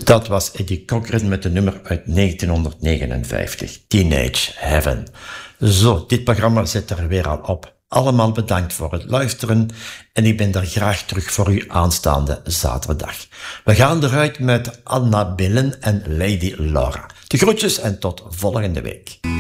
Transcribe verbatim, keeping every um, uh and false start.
Dat was Eddie Cochran met een nummer uit negentienhonderdnegenenvijftig, Teenage Heaven. Zo, dit programma zit er weer al op. Allemaal bedankt voor het luisteren en ik ben er graag terug voor u aanstaande zaterdag. We gaan eruit met Anna Billen en Lady Laura. De groetjes en tot volgende week.